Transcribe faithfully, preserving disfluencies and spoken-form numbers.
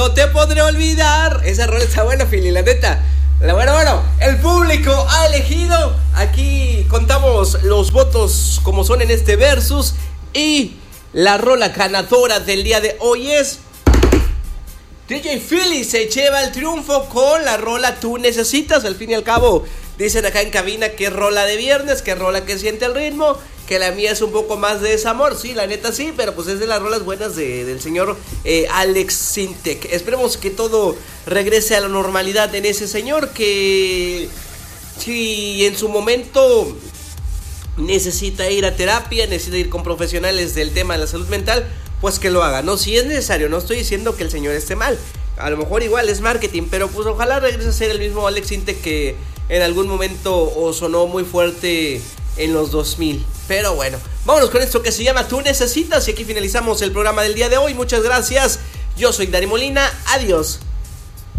no te podré olvidar. Esa rola está buena, Philly, la neta. Bueno, bueno, el público ha elegido. Aquí contamos los votos como son en este versus. Y la rola ganadora del día de hoy es D J Philly. Se lleva el triunfo con la rola Tú Necesitas. Al fin y al cabo, dicen acá en cabina que es rola de viernes, que es rola que siente el ritmo, que la mía es un poco más de desamor. Sí, la neta sí, pero pues es de las rolas buenas de, del señor eh, Alex Sintek. Esperemos que todo regrese a la normalidad en ese señor, que si en su momento necesita ir a terapia, necesita ir con profesionales del tema de la salud mental, pues que lo haga, ¿no? Si es necesario, no estoy diciendo que el señor esté mal, a lo mejor igual es marketing, pero pues ojalá regrese a ser el mismo Alex Sintek que en algún momento o sonó muy fuerte en los dos mil. Pero bueno, vámonos con esto que se llama Tú Necesitas, y aquí finalizamos el programa del día de hoy. Muchas gracias, yo soy Dani Molina, adiós.